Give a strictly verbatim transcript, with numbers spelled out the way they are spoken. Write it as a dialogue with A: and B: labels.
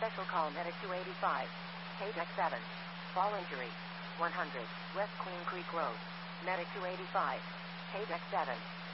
A: Special call medic two eighty-five. K deck seven. Fall injury. one hundred. West Queen Creek Road. Medic two eighty-five. K deck seven.